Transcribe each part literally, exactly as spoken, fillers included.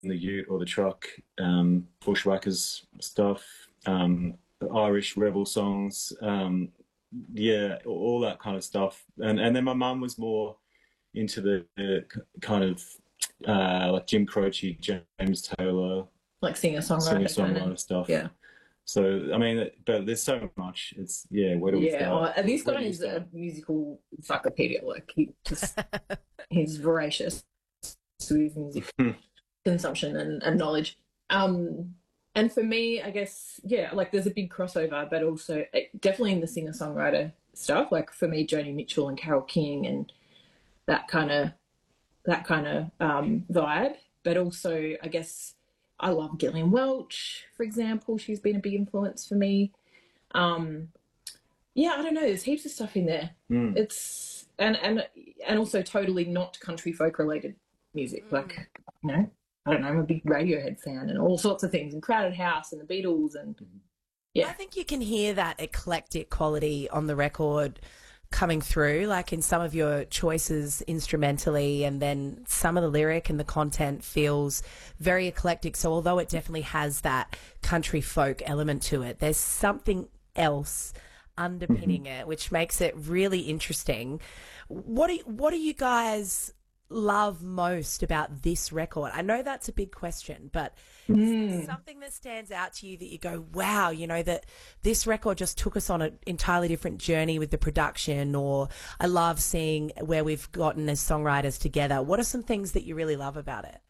the ute or the truck, um, bushwhackers stuff, um, Irish rebel songs, um, yeah, all that kind of stuff. And and then my mum was more into the, the kind of uh, like Jim Croce, James Taylor, like singer-songwriter singer-songwriter kind of, stuff. yeah. So, I mean, but there's so much. It's, yeah, where do we Yeah, start? oh, this Where guy do you is a start? musical encyclopedia. Like, he just, he's voracious to his music consumption and, and knowledge. Um, and for me, I guess, yeah, like there's a big crossover, but also eh, definitely in the singer-songwriter stuff. Like for me, Joni Mitchell and Carole King and that kind of that kind of um, vibe. But also, I guess I love Gillian Welch, for example. She's been a big influence for me. Um, yeah, I don't know. There's heaps of stuff in there. Mm. It's and and and also totally not country folk related music. Mm. Like, you know, I don't know. I'm a big Radiohead fan and all sorts of things, and Crowded House and the Beatles, and yeah. I think you can hear that eclectic quality on the record coming through, like in some of your choices instrumentally, and then some of the lyric and the content feels very eclectic. So although it definitely has that country folk element to it, there's something else underpinning Mm-hmm. it, which makes it really interesting. What do what do you guys love most about this record? I know that's a big question, but Mm. something that stands out to you that you go, wow, you know, that this record just took us on an entirely different journey with the production, or I love seeing where we've gotten as songwriters together. What are some things that you really love about it?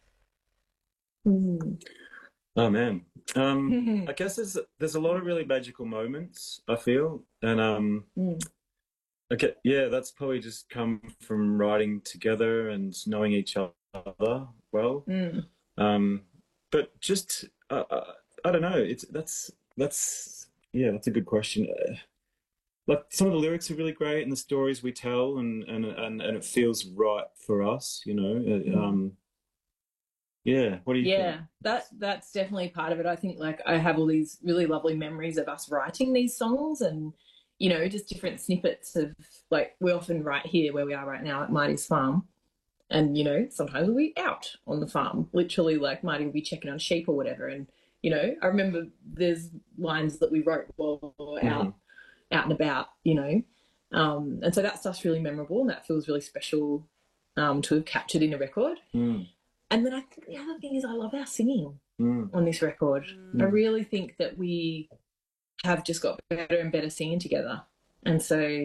Mm. Oh man, um, I guess there's there's a lot of really magical moments, I feel, and um, Mm. okay, yeah, that's probably just come from writing together and knowing each other well. Mm. Um, but just uh, uh, I don't know. It's that's that's yeah, that's a good question. Uh, like some of the lyrics are really great, and the stories we tell, and and and, and it feels right for us, you know. Uh, um, yeah, what do you Yeah, think? that that's definitely part of it. I think like I have all these really lovely memories of us writing these songs, and you know, just different snippets of like we often write here where we are right now at Marty's farm. And, you know, sometimes we'll be out on the farm, literally like Marty will be checking on sheep or whatever. And, you know, I remember there's lines that we wrote while we were out, Mm-hmm. out and about, you know. Um, and so that stuff's really memorable and that feels really special um, to have captured in a record. Mm. And then I think the other thing is I love our singing Mm. on this record. Mm. I really think that we have just got better and better singing together. And so,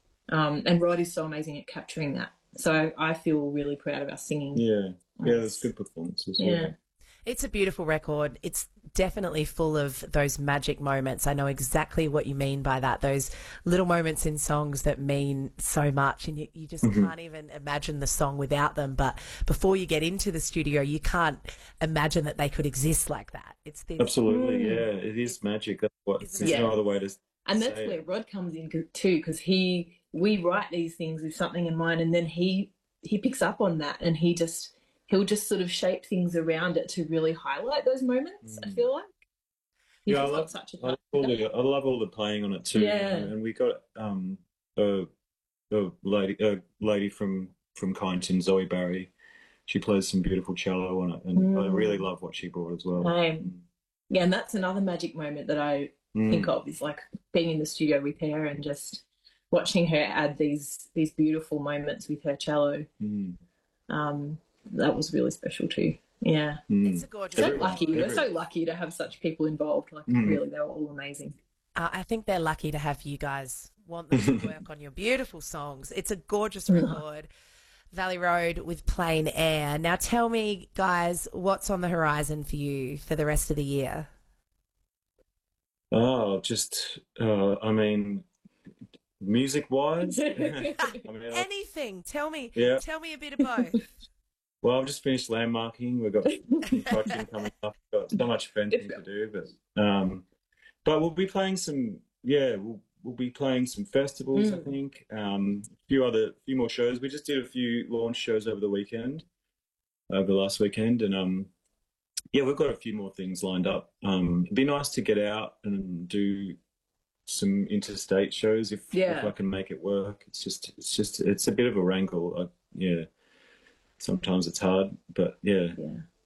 um, and Rod is so amazing at capturing that. So I feel really proud of our singing. Yeah, yeah, that's good performances. Yeah. Yeah. It's a beautiful record. It's definitely full of those magic moments. I know exactly what you mean by that. Those little moments in songs that mean so much, and you, you just Mm-hmm. can't even imagine the song without them. But before you get into the studio, you can't imagine that they could exist like that. It's this. Absolutely, Mm. yeah, it is magic. That's what. Isn't There's it? no other way to. And that's say where it. Rod comes in too, because he we write these things with something in mind, and then he he picks up on that, and he just he'll just sort of shape things around it to really highlight those moments. I Mm. feel like he's Yeah, I just got love. such a I love, touch. all the, I love all the playing on it too. Yeah. and, and we got um a, a lady a lady from from Kyneton, Zoe Barry. She plays some beautiful cello on it, and I Mm. really love what she brought as well. Same. Yeah, and that's another magic moment that I Mm. think of is like being in the studio with her and just watching her add these these beautiful moments with her cello. Mm. Um, that was really special too. Yeah. Mm. It's a gorgeous So Everyone- record. lucky. We're everyone. so lucky to have such people involved. Like Mm. really, they were all amazing. Uh, I think they're lucky to have you guys. Want them to work on your beautiful songs. It's a gorgeous record. Valley Road with Plain Air. Now tell me, guys, what's on the horizon for you for the rest of the year? Oh, just uh, I mean, music wise. I mean, I- Anything. Tell me. Yeah. Tell me a bit of both. well, I've just finished landmarking. We've got construction coming up. We've got so much fencing to do, but um, but we'll be playing some. Yeah, we'll we'll be playing some festivals. I Mm. think um, a few other, few more shows. We just did a few launch shows over the weekend, over the last weekend, and um, yeah, we've got a few more things lined up. Um, it'd be nice to get out and do some interstate shows if, Yeah. if I can make it work. It's just, it's just, it's a bit of a wrangle. I, yeah, sometimes it's hard, but yeah, Yeah.